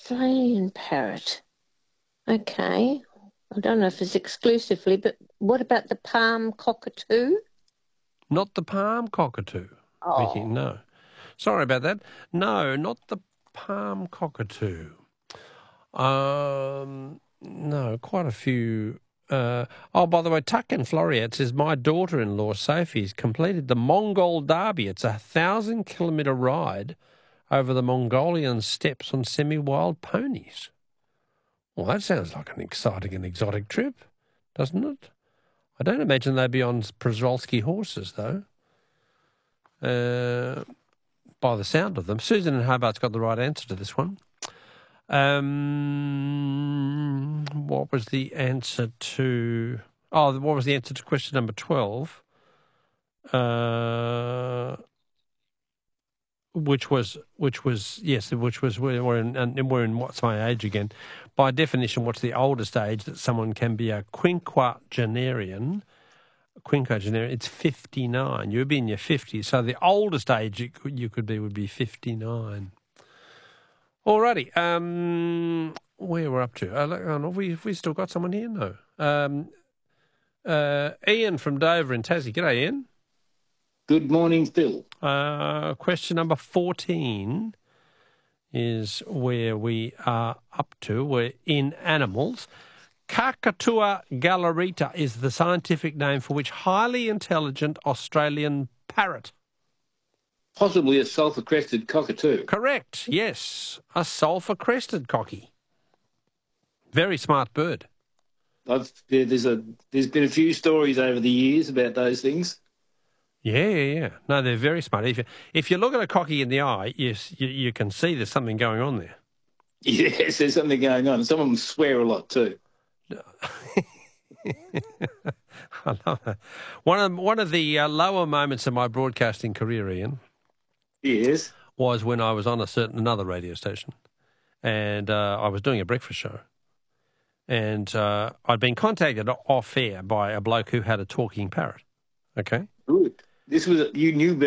Australian parrot. Okay. I don't know if it's exclusively, but what about the palm cockatoo? Not the palm cockatoo, Vicky, Oh, no. Sorry about that. No, not the palm cockatoo. No, quite a few. By the way, Tuck in Floriat says, my daughter-in-law, Sophie's completed the Mongol Derby. It's a 1,000-kilometre ride over the Mongolian steppes on semi-wild ponies. Well, that sounds like an exciting and exotic trip, doesn't it? I don't imagine they'd be on Przewalski horses, though, by the sound of them. Susan in Hobart's got the right answer to this one. What was the answer to... what was the answer to question number 12? Which was we're in what's my age again? By definition, what's the oldest age that someone can be a quinquagenarian? It's 59. You'd be in your 50s, so the oldest age you could be would be 59. Alrighty, where we're up to? Have we still got someone here? No. Ian from Dover in Tassie. G'day, Ian. Good morning, Phil. Question number 14 is where we are up to. We're in animals. Kakatua galarita is the scientific name for which highly intelligent Australian parrot? Possibly a sulphur-crested cockatoo. Correct, yes. A sulphur-crested cocky. Very smart bird. There's been a few stories over the years about those things. Yeah. No, they're very smart. If you look at a cocky in the eye, you can see there's something going on there. Yes, there's something going on. Some of them swear a lot too. I love that. One of the lower moments of my broadcasting career, Ian, yes, was when I was on another radio station, and I was doing a breakfast show, and I'd been contacted off air by a bloke who had a talking parrot. Okay, good. You knew